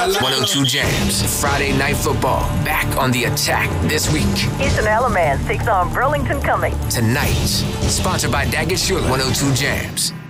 102 Jams, Friday Night Football, back on the attack this week. Eastern Alamance takes on Burlington Cummings. Tonight, sponsored by Daggett Sherwood, 102 Jams.